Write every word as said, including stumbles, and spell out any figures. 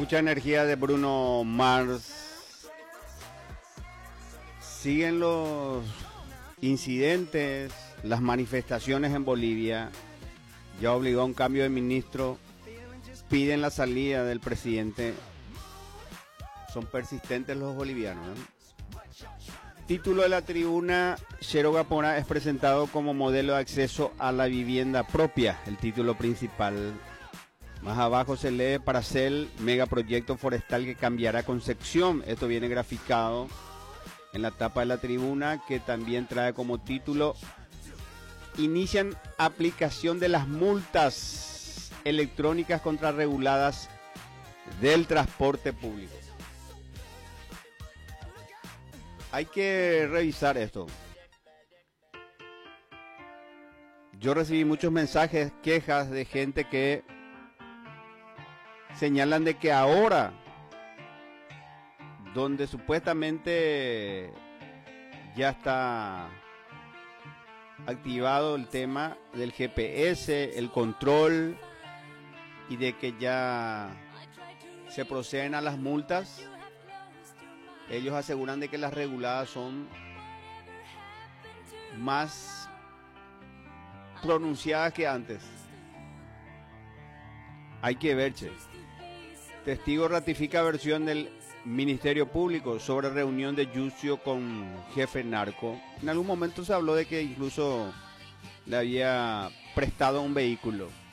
Mucha energía de Bruno Mars. Siguen los incidentes, las manifestaciones en Bolivia. Ya obligó a un cambio de ministro. Piden la salida del presidente. Son persistentes los bolivianos, ¿eh? Título de la tribuna: Xero Gapona es presentado como modelo de acceso a la vivienda propia. El título principal. Más abajo se lee: Paracel, megaproyecto forestal que cambiará concepción. Esto viene graficado en la tapa de la tribuna, que también trae como título: inician aplicación de las multas electrónicas contrarreguladas del transporte público. Hay que revisar esto. Yo recibí muchos mensajes, quejas de gente que señalan de que ahora, donde supuestamente ya está activado el tema del G P S, el control, y de que ya se proceden a las multas, ellos aseguran de que las reguladas son más pronunciadas que antes. Hay que ver, che. Testigo ratifica versión del Ministerio Público sobre reunión de Yucio con jefe narco. En algún momento se habló de que incluso le había prestado un vehículo.